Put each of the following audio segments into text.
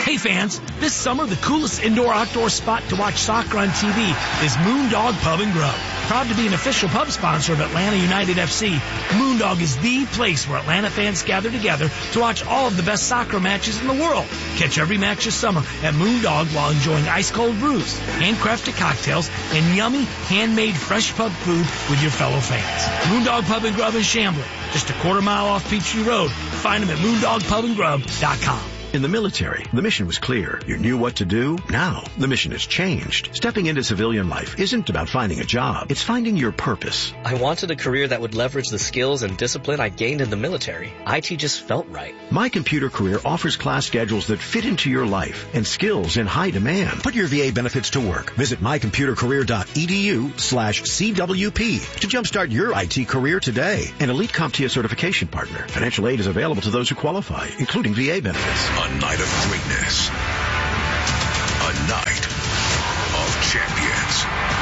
Hey fans, this summer the coolest indoor-outdoor spot to watch soccer on TV is Moondog Pub and Grub. Proud to be an official pub sponsor of Atlanta United FC, Moondog is the place where Atlanta fans gather together to watch all of the best soccer matches in the world. Catch every match this summer at Moondog while enjoying ice-cold brews, handcrafted cocktails, and yummy, handmade fresh pub food with your fellow fans. Moondog Pub and Grub in Chamblee, just a quarter-mile off Peachtree Road. Find them at moondogpubandgrub.com. In the military, the mission was clear. You knew what to do. Now, the mission has changed. Stepping into civilian life isn't about finding a job. It's finding your purpose. I wanted a career that would leverage the skills and discipline I gained in the military. IT just felt right. My Computer Career offers class schedules that fit into your life and skills in high demand. Put your VA benefits to work. Visit mycomputercareer.edu/CWP to jumpstart your IT career today. An elite CompTIA certification partner. Financial aid is available to those who qualify, including VA benefits. A night of greatness. A night of champions.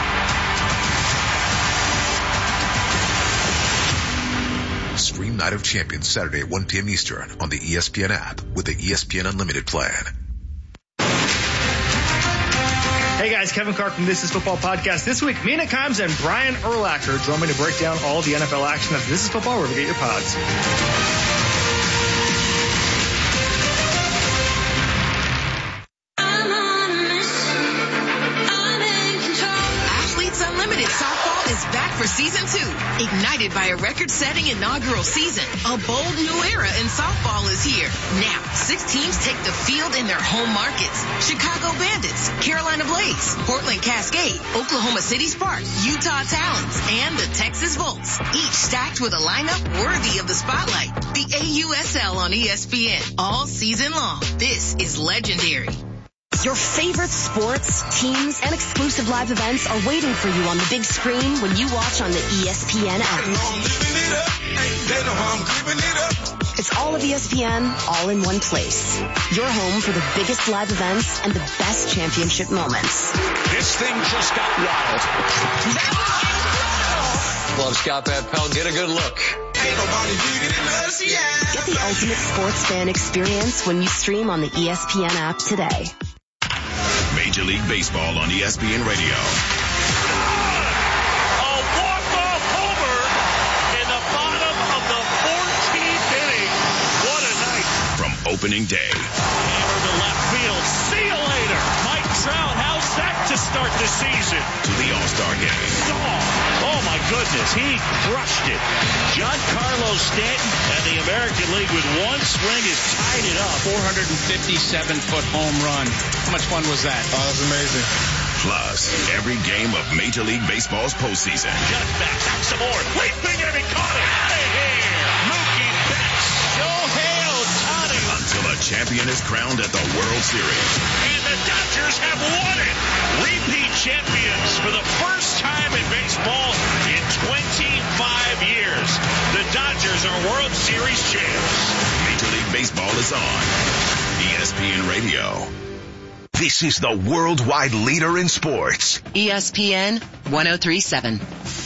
Stream Night of Champions Saturday at 1 p.m. Eastern on the ESPN app with the ESPN Unlimited plan. Hey guys, Kevin Clark from This Is Football Podcast. This week, Mina Kimes and Brian Urlacher join me to break down all the NFL action of This Is Football, where to get your pods. For season 2, ignited by a record-setting inaugural season, a bold new era in softball is here. Now, 6 teams take the field in their home markets. Chicago Bandits, Carolina Blaze, Portland Cascade, Oklahoma City Sparks, Utah Talons, and the Texas Volts, each stacked with a lineup worthy of the spotlight. The AUSL on ESPN, all season long. This is legendary. Your favorite sports, teams, and exclusive live events are waiting for you on the big screen when you watch on the ESPN app. It's all of ESPN, all in one place. Your home for the biggest live events and the best championship moments. This thing just got wild. Love Scott Van Pelt. Get a good look. Get the ultimate sports fan experience when you stream on the ESPN app today. Major League Baseball on ESPN Radio. A walk-off homer in the bottom of the 14th inning. What a night. From opening day. Hammer to left field. See you later. Mike Trout, how's that to start the season? To the All-Star game. Oh my goodness, he crushed it. Giancarlo Stanton and the American League with one swing has tied it up. 457-foot home run. How much fun was that? Oh, that was amazing. Plus, every game of Major League Baseball's postseason. Just back, some more. Leaping and he caught it. Out of here. Mookie Betts. Shohei Ohtani. Until a champion is crowned at the World Series. And the Dodgers have won it. Repeat champions for the first time in baseball in 25 years. The Dodgers are World Series champs. Major League Baseball is on ESPN Radio. This is the worldwide leader in sports. ESPN 103.7.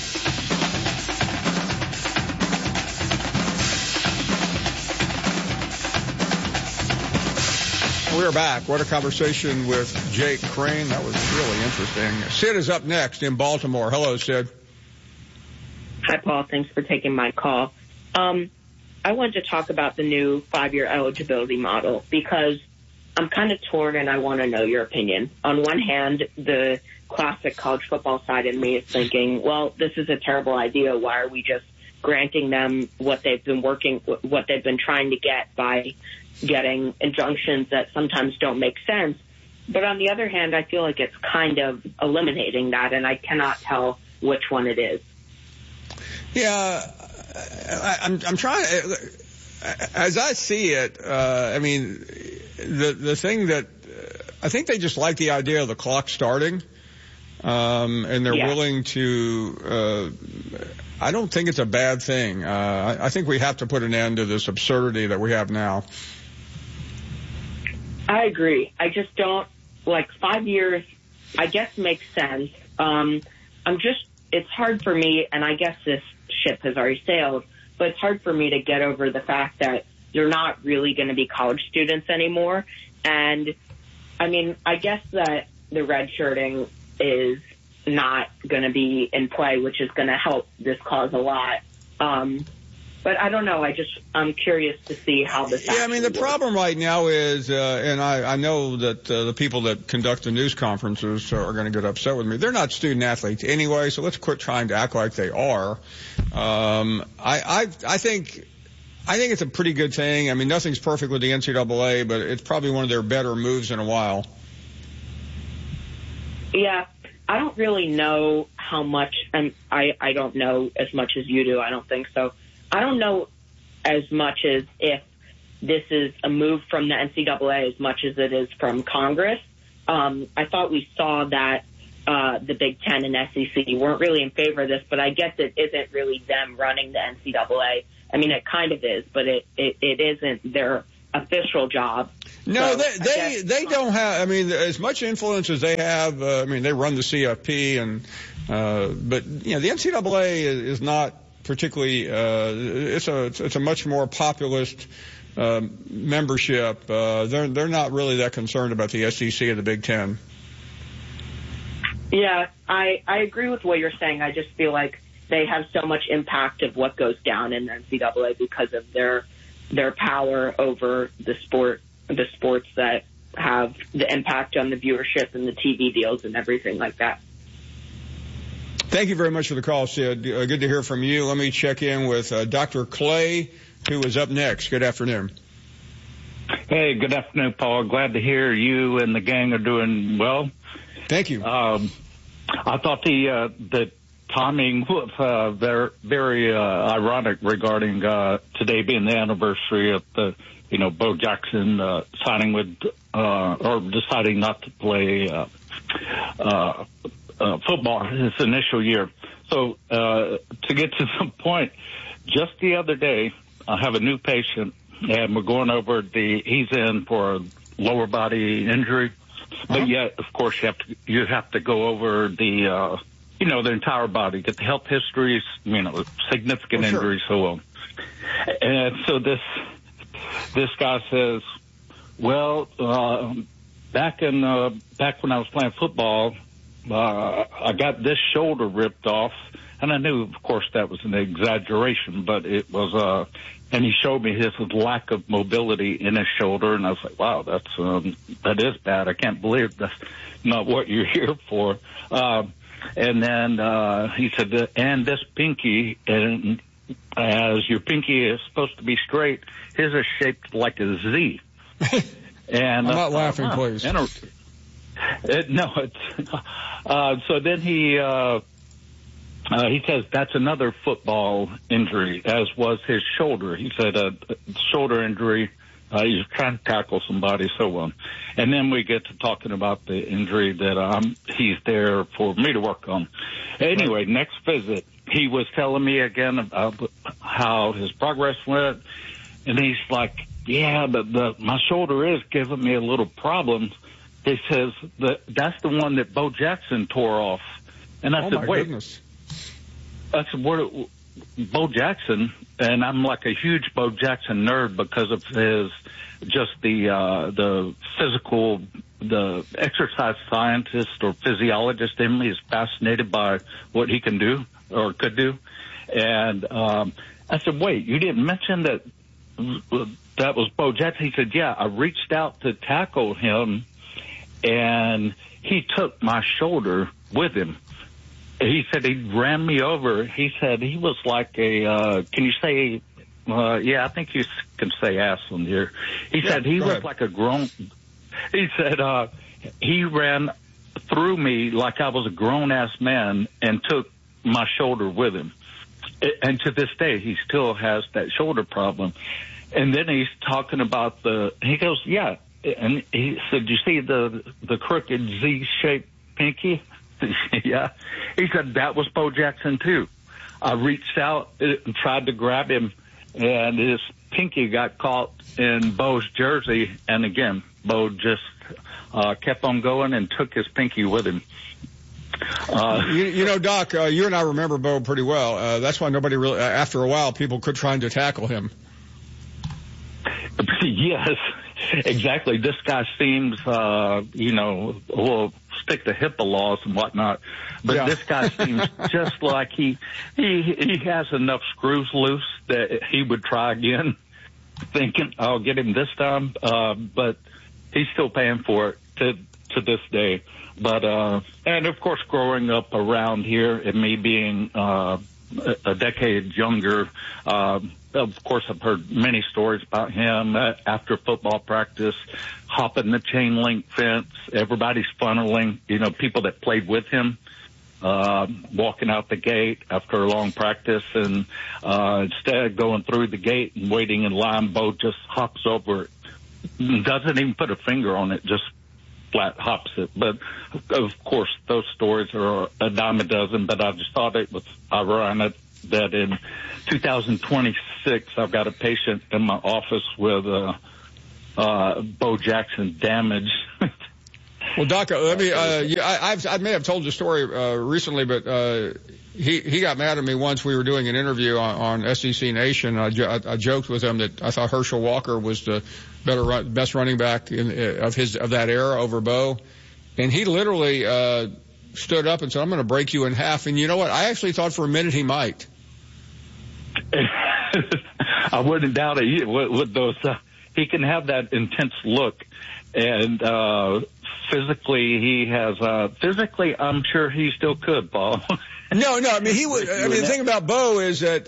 We're back. What a conversation with Jake Crane. That was really interesting. Sid is up next in Baltimore. Hello, Sid. Hi, Paul. Thanks for taking my call. I wanted to talk about the new 5-year eligibility model because I'm kind of torn and I want to know your opinion. On one hand, the classic college football side in me is thinking, well, this is a terrible idea. Why are we just granting them what they've been trying to get by getting injunctions that sometimes don't make sense? But on the other hand, I feel like it's kind of eliminating that, and I cannot tell which one it is. Yeah, I'm trying. As I see it, I mean, the thing that I think they just like the idea of the clock starting, and they're willing to. I don't think it's a bad thing. I think we have to put an end to this absurdity that we have now. I agree. I just don't, 5 years, I guess makes sense. It's hard for me, and I guess this ship has already sailed, but it's hard for me to get over the fact that they're not really going to be college students anymore. And, I mean, I guess that the redshirting is not going to be in play, which is going to help this cause a lot. But I don't know. I'm curious to see how this. Yeah, I mean, the problem right now is, and I know that the people that conduct the news conferences are going to get upset with me. They're not student athletes anyway, so let's quit trying to act like they are. I think it's a pretty good thing. I mean, nothing's perfect with the NCAA, but it's probably one of their better moves in a while. Yeah, I don't really know how much, and I don't know as much as you do. I don't think so. I don't know as much as if this is a move from the NCAA as much as it is from Congress. I thought we saw that the Big Ten and SEC weren't really in favor of this, but I guess it isn't really them running the NCAA. I mean, it kind of is, but it isn't their official job. No, so they don't have, I mean, as much influence as they have. I mean, they run the CFP, and but you know, the NCAA is not particularly. It's a much more populist membership. They're not really that concerned about the SEC or the Big Ten. Yeah, I agree with what you're saying. I just feel like they have so much impact of what goes down in the NCAA because of their power over the sports that have the impact on the viewership and the TV deals and everything like that. Thank you very much for the call, Sid. Good to hear from you. Let me check in with Dr. Clay, who is up next. Good afternoon. Hey, good afternoon, Paul. Glad to hear you and the gang are doing well. Thank you. I thought the timing was very ironic regarding today being the anniversary of the Bo Jackson signing with or deciding not to play football his initial year. So to get to the point, just the other day I have a new patient and we're going over he's in for a lower body injury. But yet, of course, you have to go over the entire body, get the health histories, significant injuries, so on. And so this guy says, well, back when I was playing football, I got this shoulder ripped off, and I knew, of course, that was an exaggeration, but it was, and he showed me his lack of mobility in his shoulder, and I was like, wow, that is bad. I can't believe that's not what you're here for. And then he said, and this pinky, and as your pinky is supposed to be straight, his is shaped like a Z. And I'm not laughing, please. So then he says that's another football injury, as was his shoulder. He said a shoulder injury. He's trying to tackle somebody, so on. And then we get to talking about the injury that he's there for me to work on. Anyway, next visit, he was telling me again about how his progress went, and he's like, yeah, but my shoulder is giving me a little problem. He says that's the one that Bo Jackson tore off. And I said, wait. Goodness. I said, what? Bo Jackson, and I'm like a huge Bo Jackson nerd because of the physical, the exercise scientist or physiologist in me is fascinated by what he can do or could do. And I said, wait, you didn't mention that was Bo Jackson? He said, yeah, I reached out to tackle him, and he took my shoulder with him. He said he ran me over. He said he was like can you say, yeah, I think you can say ass on here. He said he looked like a grown, he said he ran through me like I was a grown-ass man and took my shoulder with him. And to this day, he still has that shoulder problem. And then he's talking about he goes, yeah. And he said, you see the crooked Z-shaped pinky? Yeah. He said that was Bo Jackson too. I reached out and tried to grab him, and his pinky got caught in Bo's jersey. And again, Bo just kept on going and took his pinky with him. Doc, you and I remember Bo pretty well. That's why nobody really, after a while, people quit trying to tackle him. Yes, exactly. This guy seems, will stick to HIPAA laws and whatnot, but this guy seems just like he has enough screws loose that he would try again, thinking I'll get him this time. But he's still paying for it to this day. But and of course, growing up around here and me being a decade younger. Of course, I've heard many stories about him after football practice, hopping the chain link fence. Everybody's funneling, people that played with him, walking out the gate after a long practice. And instead of going through the gate and waiting in line, Bo just hops over it. Doesn't even put a finger on it, just flat hops it. But, of course, those stories are a dime a dozen. But I just thought it was ironic that in 2026, I've got a patient in my office with Bo Jackson damage. Well, Doc, let me. I may have told the story recently, but he got mad at me once. We were doing an interview on SEC Nation. I joked with him that I thought Herschel Walker was the best running back of that era over Bo, and he literally stood up and said, "I'm going to break you in half." And you know what? I actually thought for a minute he might. I wouldn't doubt it. With those, he can have that intense look, and physically, he has. Physically, I'm sure he still could, Paul. No. I mean, he would. I mean, the thing about Bo is that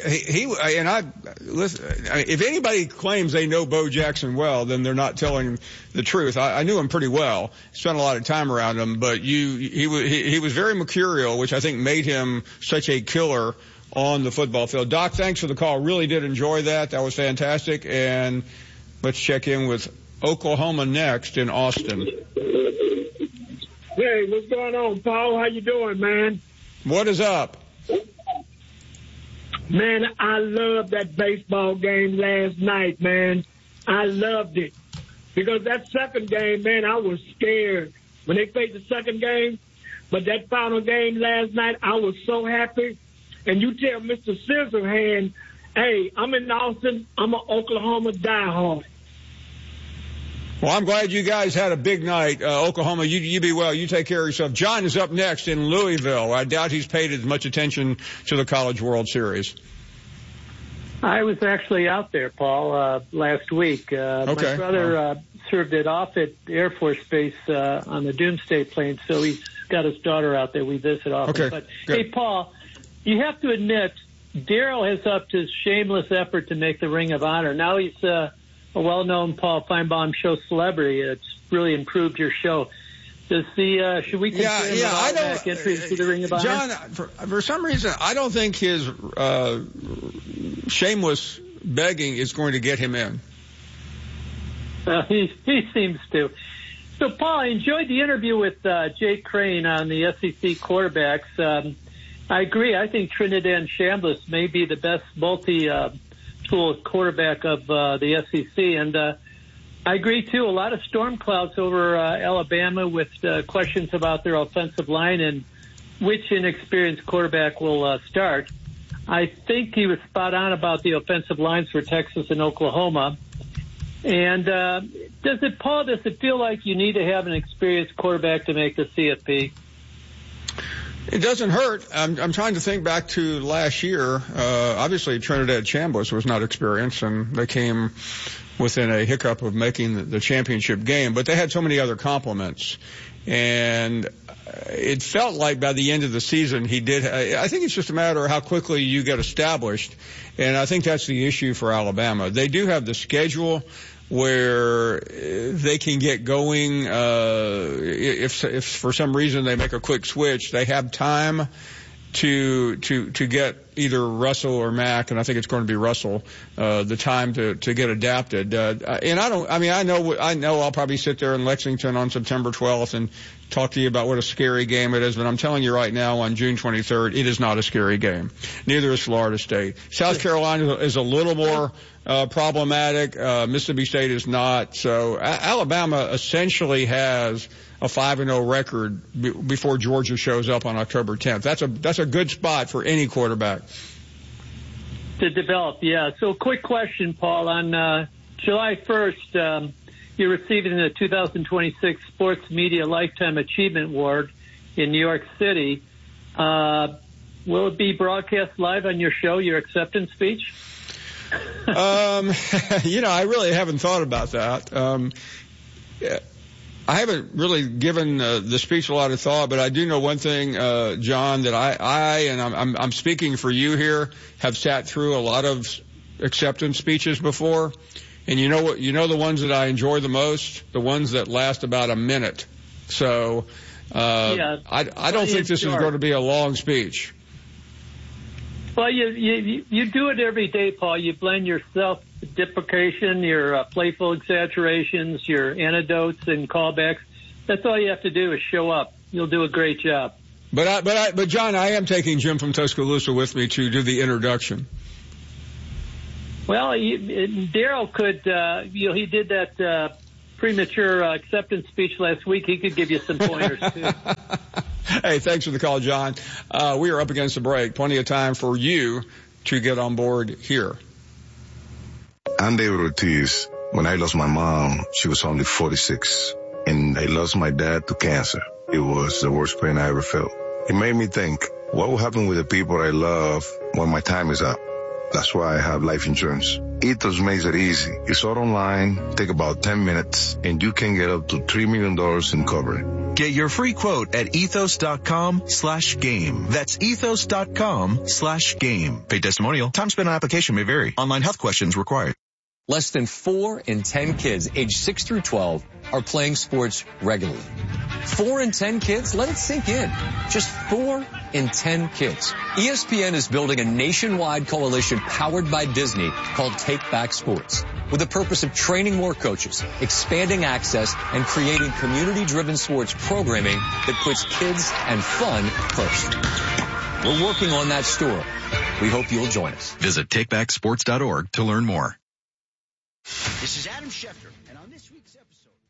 if anybody claims they know Bo Jackson well, then they're not telling the truth. I knew him pretty well. Spent a lot of time around him, but he was very mercurial, which I think made him such a killer on the football field. Doc, thanks for the call. Really did enjoy that. That was fantastic. And let's check in with Oklahoma next in Austin. Hey, what's going on, Paul? How you doing, man? What is up? Man, I loved that baseball game last night, man. I loved it. Because that second game, man, I was scared when they played the second game. But that final game last night, I was so happy. And you tell Mr. Scissorhand, hey, I'm in Austin. I'm an Oklahoma diehard. Well, I'm glad you guys had a big night. Oklahoma, you be well. You take care of yourself. John is up next in Louisville. I doubt he's paid as much attention to the College World Series. I was actually out there, Paul, last week. My brother served at Offutt Air Force Base on the Doomsday plane, so he's got his daughter out there. We visit often. Okay, but, good. Hey, Paul, you have to admit, Daryl has upped his shameless effort to make the Ring of Honor. Now he's a well-known Paul Feinbaum show celebrity. It's really improved your show. Should we consider him an automatic entry into the Ring of Honor? John, for some reason, I don't think his shameless begging is going to get him in. He seems to. So, Paul, I enjoyed the interview with Jay Crane on the SEC quarterbacks. I agree. I think Trinidad Chambliss may be the best multi-tool quarterback of the SEC. And I agree, too. A lot of storm clouds over Alabama with questions about their offensive line and which inexperienced quarterback will start. I think he was spot on about the offensive lines for Texas and Oklahoma. And does it feel like you need to have an experienced quarterback to make the CFP? It doesn't hurt. I'm trying to think back to last year. Obviously, Trinidad Chambliss was not experienced, and they came within a hiccup of making the championship game. But they had so many other compliments. And it felt like by the end of the season he did. I think it's just a matter of how quickly you get established. And I think that's the issue for Alabama. They do have the schedule where they can get going. If for some reason they make a quick switch, they have time to get either Russell or Mack, and I think it's going to be Russell, the time to get adapted. And I know I'll probably sit there in Lexington on September 12th and talk to you about what a scary game it is, but I'm telling you right now on June 23rd, it is not a scary game. Neither is Florida State. South Carolina is a little more problematic. Mississippi State is not. So Alabama essentially has a 5-0 record before Georgia shows up on October 10th. That's a good spot for any quarterback to develop. Yeah. So quick question, Paul, on July 1st, you're receiving the 2026 Sports Media Lifetime Achievement Award in New York City. Will it be broadcast live on your show, your acceptance speech? I really haven't thought about that. I haven't really given the speech a lot of thought, but I do know one thing, John, that I'm speaking for you here, have sat through a lot of acceptance speeches before. And you know what? You know the ones that I enjoy the most, the ones that last about a minute. So I don't think this is going to be a long speech. Well, you do it every day, Paul. You blend your self-deprecation, your playful exaggerations, your anecdotes and callbacks. That's all you have to do is show up. You'll do a great job. But John, I am taking Jim from Tuscaloosa with me to do the introduction. Well, Daryl could, he did that premature acceptance speech last week. He could give you some pointers, too. Hey, thanks for the call, John. We are up against the break. Plenty of time for you to get on board here. I'm David Ortiz. When I lost my mom, she was only 46. And I lost my dad to cancer. It was the worst pain I ever felt. It made me think, what will happen with the people I love when my time is up? That's why I have life insurance. Ethos makes it easy. It's all online, take about 10 minutes, and you can get up to $3 million in coverage. Get your free quote at ethos.com/game. That's ethos.com/game. Paid testimonial. Time spent on application may vary. Online health questions required. Less than 4 in 10 kids aged 6 through 12 are playing sports regularly. 4 in 10 kids? Let it sink in. Just 4 in 10 kids. ESPN is building a nationwide coalition powered by Disney called Take Back Sports, with the purpose of training more coaches, expanding access, and creating community-driven sports programming that puts kids and fun first. We're working on that story. We hope you'll join us. Visit takebacksports.org to learn more. This is Adam Schefter, and on this week's episode...